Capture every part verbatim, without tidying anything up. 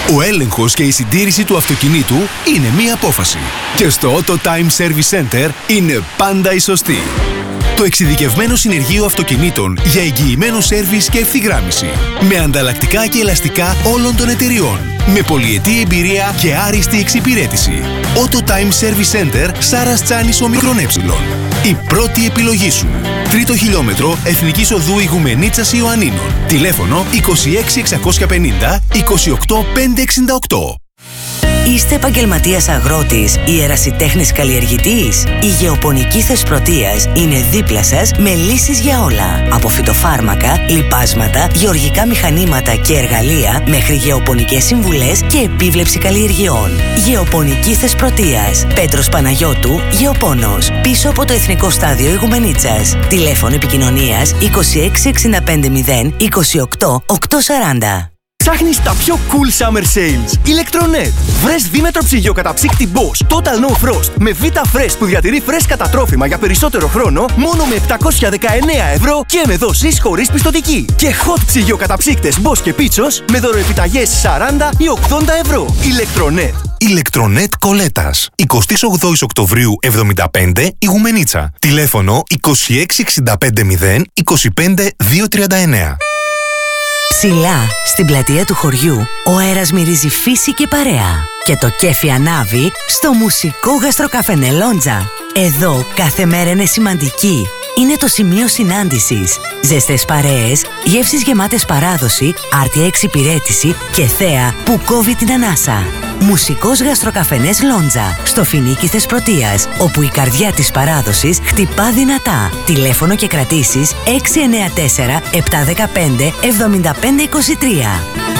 Ο έλεγχος και η συντήρηση του αυτοκινήτου είναι μία απόφαση. Και στο Auto Time Service Center είναι πάντα η σωστή. Το εξειδικευμένο συνεργείο αυτοκινήτων για εγγυημένο σέρβις και ευθυγράμμιση. Με ανταλλακτικά και ελαστικά όλων των εταιριών. Με πολυετή εμπειρία και άριστη εξυπηρέτηση. Auto Time Service Center Σάρας Τσάνης Ομικρον Ε. Η πρώτη επιλογή σου. Τρίτο χιλιόμετρο Εθνικής Οδού Ηγουμενίτσας Ιωαννίνων. Τηλέφωνο είκοσι έξι εξακόσια πενήντα είκοσι οκτώ πεντακόσια εξήντα οκτώ. Είστε επαγγελματίας αγρότης ή ερασιτέχνης καλλιεργητής? Η Γεωπονική Θεσπρωτείας είναι δίπλα σας με λύσεις για όλα. Από φυτοφάρμακα, λιπάσματα, γεωργικά μηχανήματα και εργαλεία μέχρι γεωπονικές συμβουλές και επίβλεψη καλλιεργειών. Γεωπονική Θεσπρωτείας. Πέτρος Παναγιώτου, Γεωπόνος. Πίσω από το Εθνικό Στάδιο Ηγουμενίτσας. Τηλέφωνο επικοινωνίας είκοσι έξι εξήντα πέντε μηδέν είκοσι οκτώ οκτακόσια σαράντα. Ψάχνεις τα πιο cool summer sales. Electronet. Βρες δίμετρο ψυγείο καταψύκτη Bosch Total No Frost με Vita Fresh που διατηρεί φρέσκα τα τρόφιμα για περισσότερο χρόνο μόνο με επτακόσια δεκαεννέα ευρώ και με δόσεις χωρίς πιστωτική. Και hot ψυγείο καταψύκτες Bosch και Pichos με δωροεπιταγές σαράντα ή ογδόντα ευρώ. Electronet. Electronet Κολέτας. εικοστή ογδόη Οκτωβρίου εβδομήντα πέντε Ηγουμενίτσα. Τηλέφωνο είκοσι έξι εξήντα πέντε μηδέν είκοσι πέντε διακόσια τριάντα εννέα. Ψηλά, στην πλατεία του χωριού, ο αέρας μυρίζει φύση και παρέα. Και το κέφι ανάβει στο μουσικό γαστροκαφενέ Λόντζα. Εδώ κάθε μέρα είναι σημαντική. Είναι το σημείο συνάντησης. Ζεστές παρέες, γεύσεις γεμάτες παράδοση, άρτια εξυπηρέτηση και θέα που κόβει την ανάσα. Μουσικός γαστροκαφενές Λόντζα, στο Φινίκι Θεσπρωτείας, όπου η καρδιά της παράδοσης χτυπά δυνατά. Τηλέφωνο και κρατήσεις έξι εννέα τέσσερα επτά ένα πέντε εβδομήντα πέντε είκοσι τρία.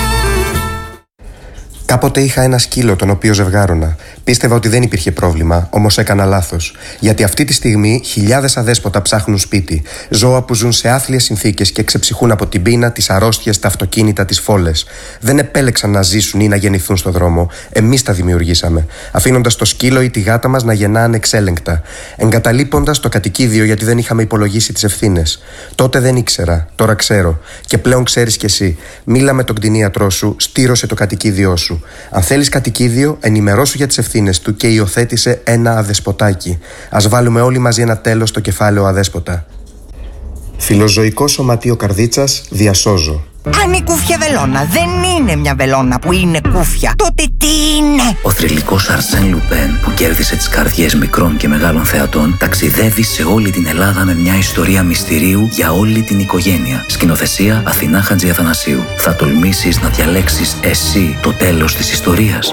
Κάποτε είχα ένα σκύλο τον οποίο ζευγάρωνα. Πίστευα ότι δεν υπήρχε πρόβλημα, όμως έκανα λάθος. Γιατί αυτή τη στιγμή χιλιάδες αδέσποτα ψάχνουν σπίτι. Ζώα που ζουν σε άθλιες συνθήκες και ξεψυχούν από την πείνα, τις αρρώστιες, τα αυτοκίνητα, τις φόλες. Δεν επέλεξαν να ζήσουν ή να γεννηθούν στο δρόμο. Εμείς τα δημιουργήσαμε. Αφήνοντας το σκύλο ή τη γάτα μας να γεννά ανεξέλεγκτα. Εγκαταλείποντας το κατοικίδιο γιατί δεν είχαμε υπολογίσει τις ευθύνες. Τότε δεν ήξερα, τώρα ξέρω. Και πλέον ξέρεις κι εσύ. Μίλα με τον κτηνίατρό σου, στήρωσε το κατοικίδιό σου. Αν θέλεις κατοικίδιο, ενημερώσου για τις ευθύνες του και υιοθέτησε ένα αδεσποτάκι. Ας βάλουμε όλοι μαζί ένα τέλος στο κεφάλαιο αδέσποτα. Φιλοζωικό Σωματείο Καρδίτσας, διασώζω. Αν η κούφια βελόνα δεν είναι μια βελόνα που είναι κούφια, τότε τι είναι? Ο θρυλικός Αρσέν Λουπέν, που κέρδισε τις καρδιές μικρών και μεγάλων θεατών, ταξιδεύει σε όλη την Ελλάδα με μια ιστορία μυστηρίου για όλη την οικογένεια. Σκηνοθεσία Αθηνά Χατζιαθανασίου. Θα τολμήσεις να διαλέξεις εσύ το τέλος της ιστορίας?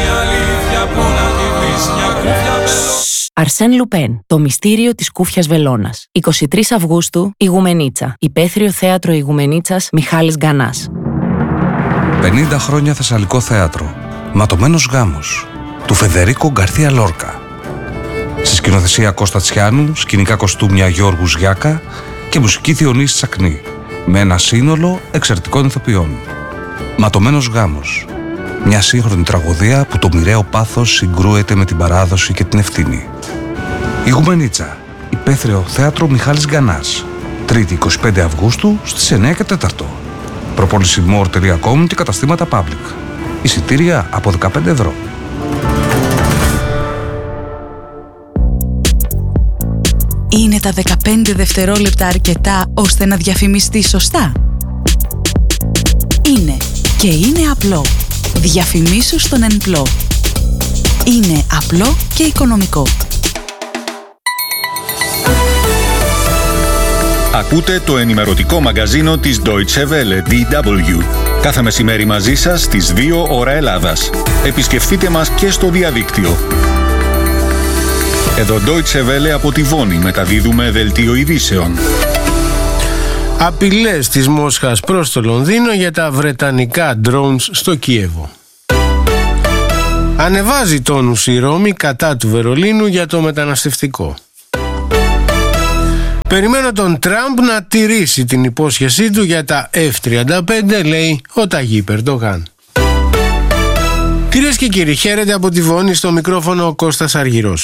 Αρσέν Λουπέν, το μυστήριο της κούφιας βελόνας. εικοστή τρίτη Αυγούστου, Ηγουμενίτσα. Υπαίθριο θέατρο Ηγουμενίτσας, Μιχάλης Γκανάς. πενήντα χρόνια Θεσσαλικό θέατρο. Ματωμένος γάμος. Του Φεδερίκο Γκαρθία Λόρκα. Στη σκηνοθεσία Κώστα Τσιάνου, σκηνικά κοστούμια Γιώργου Γιάκα και μουσική Διονύση Τσακνή. Με ένα σύνολο εξαιρετικών ηθοποιών. Ματωμένος γάμος. Μια σύγχρονη τραγωδία που το μοιραίο πάθος συγκρούεται με την παράδοση και την ευθύνη. Ηγουμενίτσα. Υπαίθριο θέατρο Μιχάλης Γκανάς. Τρίτη εικοστή πέμπτη Αυγούστου στις εννέα και τέσσερα. Προπόληση μορ τελεία κομ και καταστήματα Public. Εισιτήρια από δεκαπέντε ευρώ. Είναι τα δεκαπέντε δευτερόλεπτα αρκετά ώστε να διαφημιστεί σωστά? Είναι και είναι απλό. Διαφημίσου στον Ενπλό. Είναι απλό και οικονομικό. Ακούτε το ενημερωτικό μαγκαζίνο της Deutsche Welle, ντι ντάμπλιου. Κάθε μεσημέρι μαζί σας στις δύο ώρα Ελλάδας. Επισκεφτείτε μας και στο διαδίκτυο. Εδώ Deutsche Welle από τη Βόνη μεταδίδουμε δελτίο ειδήσεων. Απειλές της Μόσχας προς το Λονδίνο για τα βρετανικά drones στο Κίεβο. Ανεβάζει τόνους η Ρώμη κατά του Βερολίνου για το μεταναστευτικό. Περιμένω τον Τραμπ να τηρήσει την υπόσχεσή του για τα εφ τριάντα πέντε, λέει ο Ταγίπ Ερντογάν. Κυρίες και κύριοι, χαίρετε από τη Βόνη, στο μικρόφωνο ο Κώστας Αργυρός.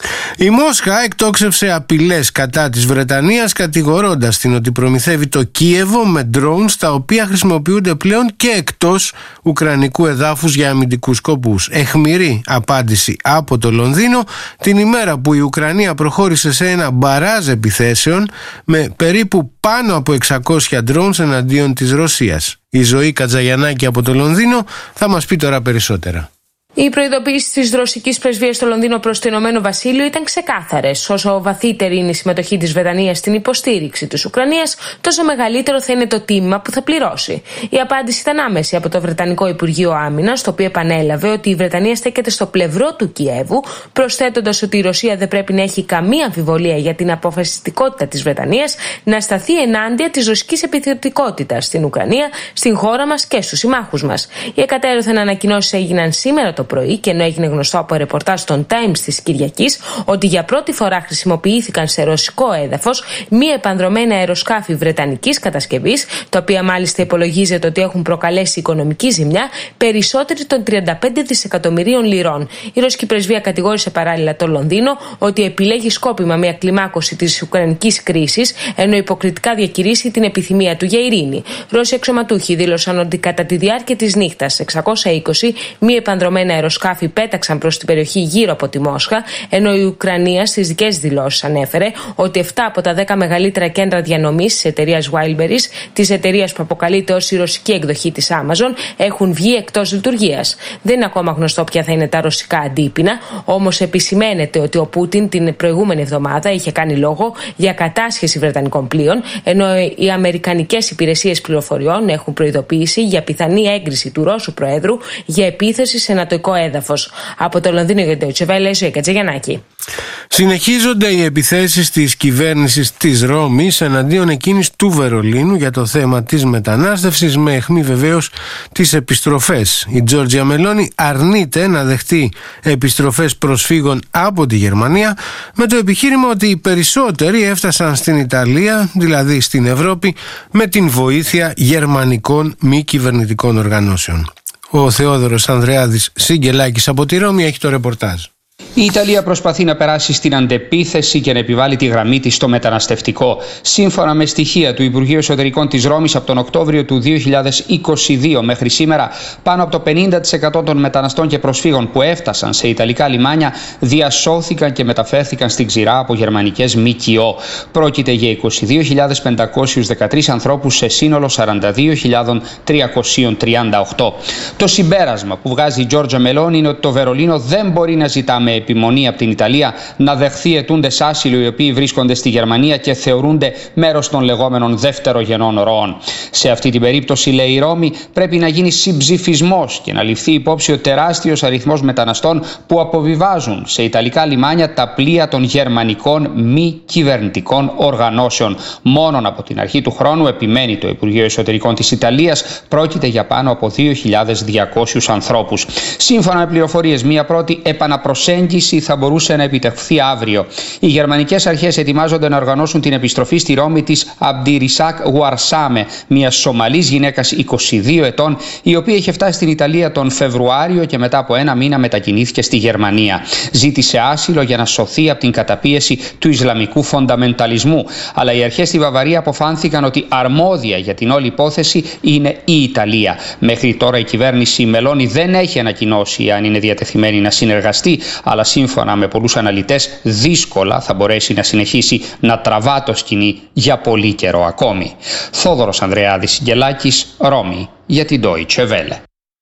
Η Μόσχα εκτόξευσε απειλές κατά της Βρετανίας, κατηγορώντας την ότι προμηθεύει το Κίεβο με drones τα οποία χρησιμοποιούνται πλέον και εκτός ουκρανικού εδάφους για αμυντικούς σκοπούς. Αιχμηρή απάντηση από το Λονδίνο την ημέρα που η Ουκρανία προχώρησε σε ένα μπαράζ επιθέσεων με περίπου πάνω από εξακόσια drones εναντίον της Ρωσίας. Η Ζωή Κατζαγιαννάκη από το Λονδίνο θα μας πει τώρα περισσότερα. Οι προειδοποιήσεις της ρωσικής πρεσβείας στο Λονδίνο προς το Ηνωμένο Βασίλειο ήταν ξεκάθαρες. Όσο βαθύτερη είναι η συμμετοχή της Βρετανίας στην υποστήριξη της Ουκρανίας, τόσο μεγαλύτερο θα είναι το τίμημα που θα πληρώσει. Η απάντηση ήταν άμεση από το Βρετανικό Υπουργείο Άμυνας, το οποίο επανέλαβε ότι η Βρετανία στέκεται στο πλευρό του Κιέβου, προσθέτοντας ότι η Ρωσία δεν πρέπει να έχει καμία αμφιβολία για την αποφασιστικότητα της Βρετανίας να σταθεί ενάντια της ρωσικής επιθετικότητας στην Ουκρανία, στην χώρα μας και στους συμμάχους μας. Οι εκατέρωθεν ανακοινώσεις έγιναν σήμερα το πρωί και ενώ έγινε γνωστό από ρεπορτάζ των Times της Κυριακής ότι για πρώτη φορά χρησιμοποιήθηκαν σε ρωσικό έδαφος μη επανδρομένα αεροσκάφη βρετανικής κατασκευής, τα οποία μάλιστα υπολογίζεται ότι έχουν προκαλέσει οικονομική ζημιά περισσότερη των τριάντα πέντε δισεκατομμυρίων λιρών. Η ρωσική πρεσβεία κατηγόρησε παράλληλα το Λονδίνο ότι επιλέγει σκόπιμα μια κλιμάκωση της ουκρανικής κρίσης, ενώ υποκριτικά διακηρύσει την επιθυμία του για ειρήνη. Ρώσοι αξιωματούχοι δήλωσαν ότι κατά τη διάρκεια της νύχτας εξακόσια είκοσι μη επανδρομένα αεροσκάφη πέταξαν προς την περιοχή γύρω από τη Μόσχα, ενώ η Ουκρανία στις δικές δηλώσεις ανέφερε ότι επτά από τα δέκα μεγαλύτερα κέντρα διανομής της εταιρείας Wildberries, της εταιρείας που αποκαλείται ως η ρωσική εκδοχή της Amazon, έχουν βγει εκτός λειτουργίας. Δεν είναι ακόμα γνωστό ποια θα είναι τα ρωσικά αντίπεινα, όμως επισημαίνεται ότι ο Πούτιν την προηγούμενη εβδομάδα είχε κάνει λόγο για κατάσχεση βρετανικών πλοίων, ενώ οι αμερικανικές υπηρεσίες πληροφοριών έχουν προειδοποιήσει για πιθανή έγκριση του Ρώσου Προέδρου για επίθεση σε ανατολικό έδαφος. Από το Λονδίνο για το Deutsche Welle, Ζωή Κατζαγιαννάκη. Συνεχίζονται οι επιθέσεις της κυβέρνησης της Ρώμης εναντίον εκείνης του Βερολίνου για το θέμα της μετανάστευσης, με αιχμή βεβαίως τις επιστροφές. Η Τζόρτζια Μελόνι αρνείται να δεχτεί επιστροφές προσφύγων από τη Γερμανία, με το επιχείρημα ότι οι περισσότεροι έφτασαν στην Ιταλία, δηλαδή στην Ευρώπη, με την βοήθεια γερμανικών μη κυβερνητικών οργανώσεων. Ο Θεόδωρος Ανδρεάδης Σιγκελάκης από τη Ρώμη έχει το ρεπορτάζ. Η Ιταλία προσπαθεί να περάσει στην αντεπίθεση και να επιβάλλει τη γραμμή της στο μεταναστευτικό. Σύμφωνα με στοιχεία του Υπουργείου Εσωτερικών της Ρώμης, από τον Οκτώβριο του δύο χιλιάδες είκοσι δύο μέχρι σήμερα, πάνω από το πενήντα τοις εκατό των μεταναστών και προσφύγων που έφτασαν σε ιταλικά λιμάνια διασώθηκαν και μεταφέρθηκαν στην ξηρά από γερμανικές ΜΚΟ. Πρόκειται για είκοσι δύο χιλιάδες πεντακόσιους δεκατρείς ανθρώπους σε σύνολο σαράντα δύο χιλιάδες τριακόσιες τριάντα οκτώ. Το συμπέρασμα που βγάζει η Τζόρτζα Μελόνι είναι ότι το Βερολίνο δεν μπορεί να ζητά με επιμονή από την Ιταλία να δεχθεί αιτούντες άσυλο οι οποίοι βρίσκονται στη Γερμανία και θεωρούνται μέρος των λεγόμενων δευτερογενών ροών. Σε αυτή την περίπτωση, λέει η Ρώμη, πρέπει να γίνει συμψηφισμός και να ληφθεί υπόψη ο τεράστιος αριθμός μεταναστών που αποβιβάζουν σε ιταλικά λιμάνια τα πλοία των γερμανικών μη κυβερνητικών οργανώσεων. Μόνον από την αρχή του χρόνου, επιμένει το Υπουργείο Εσωτερικών της Ιταλίας, πρόκειται για πάνω από δύο χιλιάδες διακόσιους ανθρώπους. Σύμφωνα με πληροφορίες, μία πρώτη επαναπροσέγγιση θα μπορούσε να επιτευχθεί αύριο. Οι γερμανικές αρχές ετοιμάζονται να οργανώσουν την επιστροφή στη Ρώμη της Αμπντιρισάκ Γουαρσάμε, μια Σομαλής γυναίκας είκοσι δύο ετών, η οποία είχε φτάσει στην Ιταλία τον Φεβρουάριο και μετά από ένα μήνα μετακινήθηκε στη Γερμανία. Ζήτησε άσυλο για να σωθεί από την καταπίεση του Ισλαμικού φονταμενταλισμού. Αλλά οι αρχές στη Βαβαρία αποφάνθηκαν ότι αρμόδια για την όλη υπόθεση είναι η Ιταλία. Μέχρι τώρα η κυβέρνηση Μελόνι δεν έχει ανακοινώσει αν είναι διατεθειμένη να συνεργαστεί, αλλά σύμφωνα με πολλούς αναλυτές δύσκολα θα μπορέσει να συνεχίσει να τραβά το σκηνή για πολύ καιρό ακόμη. Θόδωρος Ανδρεάδης Σιγκελάκης, Ρώμη, για την Deutsche Welle.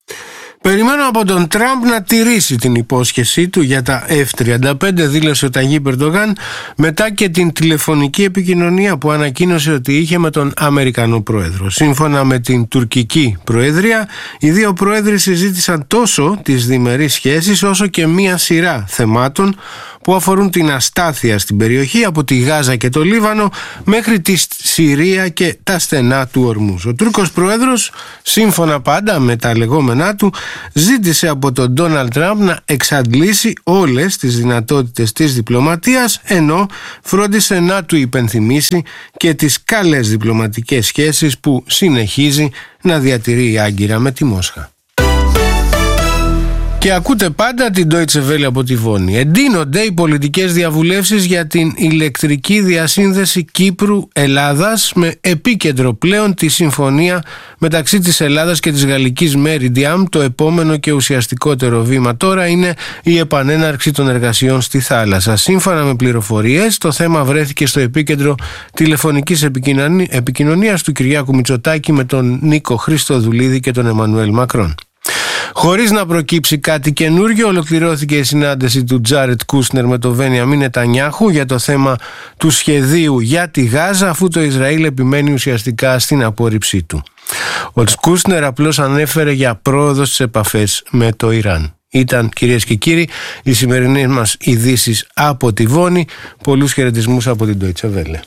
Περιμένω από τον Τραμπ να τηρήσει την υπόσχεσή του για τα εφ τριάντα πέντε, δήλωσε ο Ταγίπ Ερντογάν μετά και την τηλεφωνική επικοινωνία που ανακοίνωσε ότι είχε με τον Αμερικανό Πρόεδρο. Σύμφωνα με την τουρκική Προεδρία, οι δύο πρόεδροι συζήτησαν τόσο τις διμερείς σχέσεις όσο και μία σειρά θεμάτων που αφορούν την αστάθεια στην περιοχή, από τη Γάζα και το Λίβανο μέχρι τη Συρία και τα στενά του Ορμούς. Ο Τούρκος Πρόεδρος, σύμφωνα πάντα με τα λεγόμενά του, ζήτησε από τον Ντόναλντ Τραμπ να εξαντλήσει όλες τις δυνατότητες της διπλωματίας, ενώ φρόντισε να του υπενθυμίσει και τις καλές διπλωματικές σχέσεις που συνεχίζει να διατηρεί άγκυρα με τη Μόσχα. Και ακούτε πάντα την Deutsche Welle από τη Βόνη. Εντείνονται οι πολιτικές διαβουλεύσεις για την ηλεκτρική διασύνδεση Κύπρου-Ελλάδας, με επίκεντρο πλέον τη συμφωνία μεταξύ της Ελλάδας και της γαλλικής Meridiam. Το επόμενο και ουσιαστικότερο βήμα τώρα είναι η επανέναρξη των εργασιών στη θάλασσα. Σύμφωνα με πληροφορίες, το θέμα βρέθηκε στο επίκεντρο τηλεφωνικής επικοινωνίας του Κυριάκου Μητσοτάκη με τον Νίκο Χριστοδουλίδη και τον Εμμανουέλ Μακρόν. Χωρίς να προκύψει κάτι καινούργιο, ολοκληρώθηκε η συνάντηση του Τζάρετ Κούσνερ με τον Βένιαμιν Νετανιάχου για το θέμα του σχεδίου για τη Γάζα, αφού το Ισραήλ επιμένει ουσιαστικά στην απόρριψή του. Ο Κούσνερ απλώς ανέφερε για πρόοδο στις επαφές με το Ιράν. Ήταν, κυρίες και κύριοι, οι σημερινές μας ειδήσεις από τη Βόνη. Πολλούς χαιρετισμούς από την Deutsche Welle.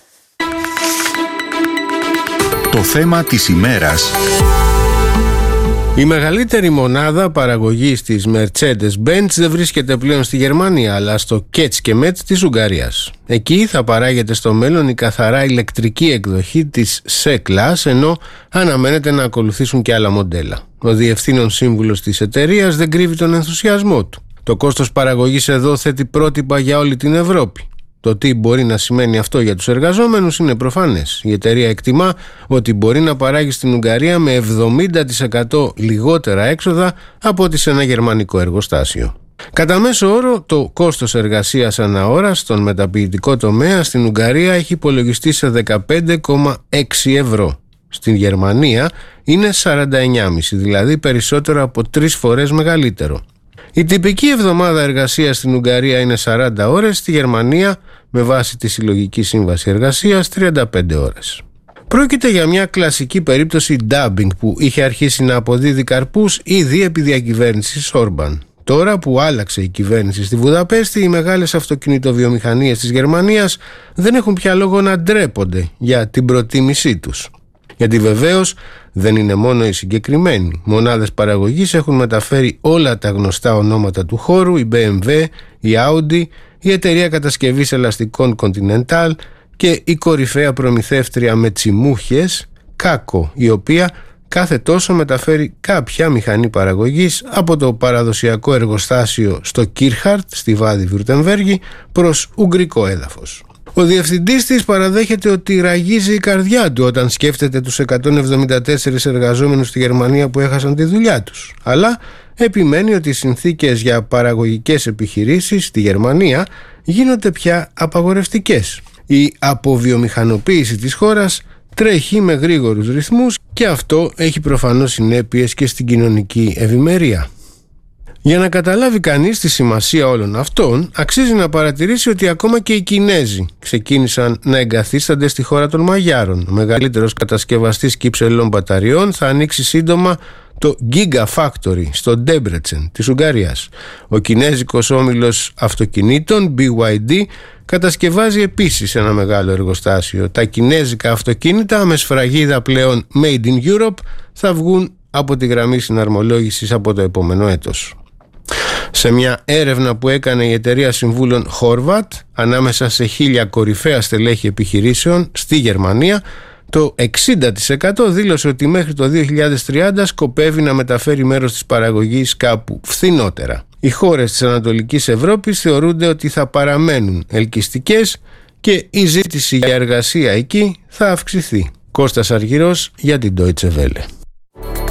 Το θέμα της ημέρας. Η μεγαλύτερη μονάδα παραγωγής της Mercedes-Benz δεν βρίσκεται πλέον στη Γερμανία, αλλά στο Kecskemét της Ουγγαρίας. Εκεί θα παράγεται στο μέλλον η καθαρά ηλεκτρική εκδοχή της C-Class, ενώ αναμένεται να ακολουθήσουν και άλλα μοντέλα. Ο διευθύνων σύμβουλος της εταιρείας δεν κρύβει τον ενθουσιασμό του. Το κόστος παραγωγής εδώ θέτει πρότυπα για όλη την Ευρώπη. Το τι μπορεί να σημαίνει αυτό για τους εργαζόμενους είναι προφανές. Η εταιρεία εκτιμά ότι μπορεί να παράγει στην Ουγγαρία με εβδομήντα τοις εκατό λιγότερα έξοδα από ότι σε ένα γερμανικό εργοστάσιο. Κατά μέσο όρο, το κόστος εργασίας ανά ώρα στον μεταποιητικό τομέα στην Ουγγαρία έχει υπολογιστεί σε δεκαπέντε κόμμα έξι ευρώ. Στην Γερμανία είναι σαράντα εννιά κόμμα πέντε, δηλαδή περισσότερο από τρεις φορές μεγαλύτερο. Η τυπική εβδομάδα εργασίας στην Ουγγαρία είναι σαράντα ώρες, στη Γερμανία με βάση τη συλλογική σύμβαση εργασίας τριάντα πέντε ώρες. Πρόκειται για μια κλασική περίπτωση dumping που είχε αρχίσει να αποδίδει καρπούς ήδη επί διακυβέρνησης Όρμπαν. Τώρα που άλλαξε η κυβέρνηση στη Βουδαπέστη, οι μεγάλες αυτοκινητοβιομηχανίες της Γερμανίας δεν έχουν πια λόγο να ντρέπονται για την προτίμησή τους. Γιατί βεβαίως δεν είναι μόνο οι συγκεκριμένοι. Μονάδες παραγωγής έχουν μεταφέρει όλα τα γνωστά ονόματα του χώρου, η μπι εμ ντάμπλιου, η Audi, η εταιρεία κατασκευής ελαστικών Continental και η κορυφαία προμηθεύτρια με τσιμούχες, Κάκο, η οποία κάθε τόσο μεταφέρει κάποια μηχανή παραγωγής από το παραδοσιακό εργοστάσιο στο Κίρχαρτ στη Βάδη Βιουρτεμβέργη προς ουγγρικό έδαφος. Ο διευθυντής της παραδέχεται ότι ραγίζει η καρδιά του όταν σκέφτεται τους εκατόν εβδομήντα τέσσερις εργαζόμενους στη Γερμανία που έχασαν τη δουλειά τους. Αλλά επιμένει ότι οι συνθήκες για παραγωγικές επιχειρήσεις στη Γερμανία γίνονται πια απαγορευτικές. Η αποβιομηχανοποίηση της χώρας τρέχει με γρήγορους ρυθμούς και αυτό έχει προφανώς συνέπειες και στην κοινωνική ευημερία. Για να καταλάβει κανείς τη σημασία όλων αυτών, αξίζει να παρατηρήσει ότι ακόμα και οι Κινέζοι ξεκίνησαν να εγκαθίστανται στη χώρα των Μαγιάρων. Ο μεγαλύτερος κατασκευαστής κυψελών μπαταριών θα ανοίξει σύντομα το Gigafactory στο Ντέμπρετσεν της Ουγγαρίας. Ο κινέζικος όμιλος αυτοκινήτων μπι γουάι ντι κατασκευάζει επίσης ένα μεγάλο εργοστάσιο. Τα κινέζικα αυτοκίνητα με σφραγίδα πλέον Made in Europe θα βγουν από τη γραμμή συναρμολόγησης από το επόμενο έτος. Σε μια έρευνα που έκανε η εταιρεία συμβούλων Horvat ανάμεσα σε χίλια κορυφαία στελέχη επιχειρήσεων στη Γερμανία, το εξήντα τοις εκατό δήλωσε ότι μέχρι το δύο χιλιάδες τριάντα σκοπεύει να μεταφέρει μέρος της παραγωγής κάπου φθηνότερα. Οι χώρες της Ανατολικής Ευρώπης θεωρούνται ότι θα παραμένουν ελκυστικές και η ζήτηση για εργασία εκεί θα αυξηθεί. Κώστας Αργυρός για την Deutsche Welle.